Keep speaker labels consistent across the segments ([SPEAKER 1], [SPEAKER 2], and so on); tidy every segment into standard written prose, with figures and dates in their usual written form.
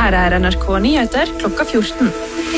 [SPEAKER 1] Her NRK Nyheter klokka 14.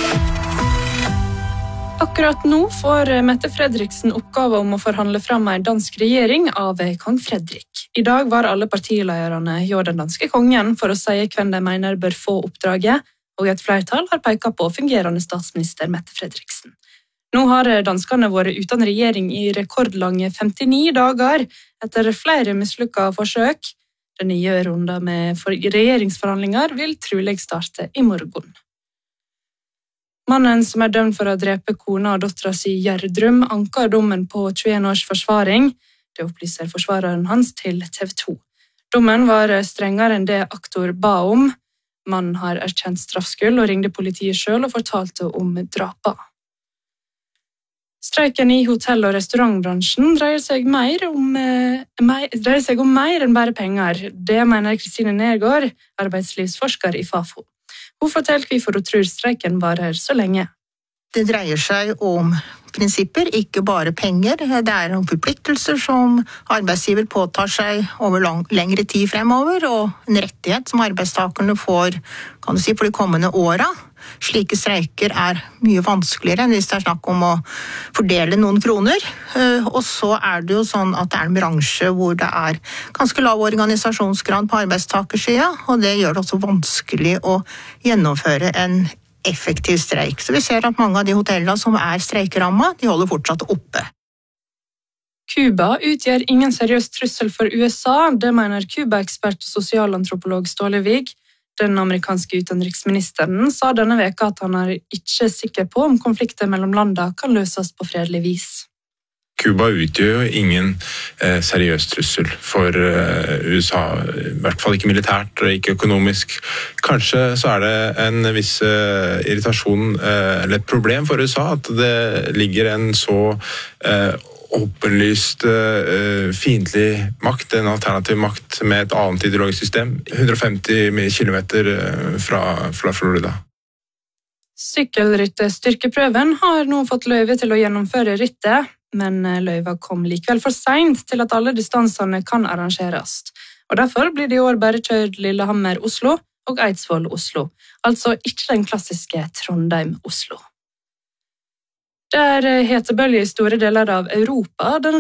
[SPEAKER 1] Akkurat nå får Mette Frederiksen oppgave om å forhandle fram en dansk regjering av kong Fredrik. I dag var alle partilederne hjå den danske kongen for å si hvem de mener bør få oppdraget, og et flertall har pekt på fungerende statsminister Mette Frederiksen. Nå har danskene vært uten regjering i rekordlange 59 dager etter flere mislykkede forsøk. Den nye runden med regjeringsforhandlinger vil trolig starte i morgen. Mannen som dømt for å drepe kona og dattera si Gjerdrum anker dommen på 21 års forsvaring. Det opplyser forsvareren hans til TV 2. Dommen var strengere enn det aktor ba om. Mannen har erkjent straffskyld og ringte politiet selv og fortalte om drapa. Streiken i hotell- og restaurantbransjen dreier seg om mer enn bare penger. Det mener Kristine Nergård, arbeidslivsforsker i Fafo. Hun forteller hvorfor hun tror streiken varer så lenge.
[SPEAKER 2] Det dreier seg om prinsipper, ikke bare penger. Det er om forpliktelser som arbeidsgiver påtar seg over lengre tid fremover, og en rettighet som arbeidstakerne får, kan du si, for de kommende åra. Slike streiker er mye vanskeligere enn hvis det er snakk om å fordele noen kroner. Og så er det jo sånn at det er en bransje hvor det er ganske lav organisasjonsgrad på arbeidstakersida, og det gjør det også vanskelig å gjennomføre en effektiv streik. Så vi ser at mange av de hotellene som er streikeramma, de holder fortsatt oppe.
[SPEAKER 1] Cuba utgjør ingen seriøs trussel for USA, det mener Cuba-ekspert og sosialantropolog Ståle Vig. Den amerikanske utenriksministeren sa denne veka at han er ikke sikker på om konflikter mellom landene kan løses på fredelig vis.
[SPEAKER 3] Cuba utgjør jo ingen seriøs trussel for USA, i hvert fall ikke militært og ikke økonomisk. Kanskje så er det en viss irritasjon eller et problem for USA at det ligger en så åpenlyst fiendtlig makt, en alternativ makt med et annet ideologisk system, 150 kilometer fra Florida.
[SPEAKER 1] Sykkelryttestyrkeprøven har nå fått løyve til å gjennomføre rittet, men løyva kom likevel for sent til at alle distansene kan arrangeres. Og derfor blir det i år bare kjørt Lillehammer-Oslo og Eidsvoll-Oslo, altså ikke den klassiske Trondheim-Oslo. Det er hetebølge i store deler av Europa. Den